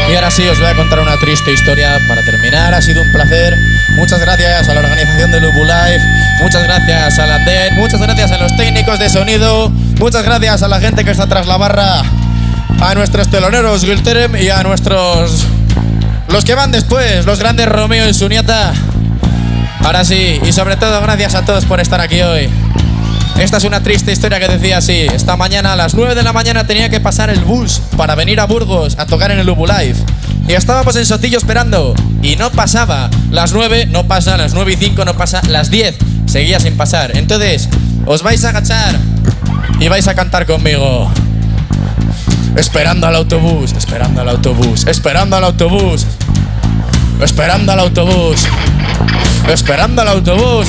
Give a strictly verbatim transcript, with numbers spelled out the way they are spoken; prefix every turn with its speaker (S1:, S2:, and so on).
S1: Y ahora sí, os voy a contar una triste historia para terminar. Ha sido un placer. Muchas gracias a la organización de Lubu Live. Muchas gracias a Landén. Muchas gracias a los técnicos de sonido. Muchas gracias a la gente que está tras la barra. A nuestros teloneros Gilterem y a nuestros... los que van después, los grandes Romeo y Suniata. Ahora sí, y sobre todo gracias a todos por estar aquí hoy. Esta es una triste historia que decía así. Esta mañana a las nueve de la mañana tenía que pasar el bus para venir a Burgos a tocar en el Lubu Live. Y estábamos en Sotillo esperando y no pasaba. Las nueve no pasa, las nueve y cinco no pasa, las diez seguía sin pasar. Entonces, os vais a agachar y vais a cantar conmigo. Esperando al autobús, esperando al autobús, esperando al autobús, esperando al autobús, esperando al autobús.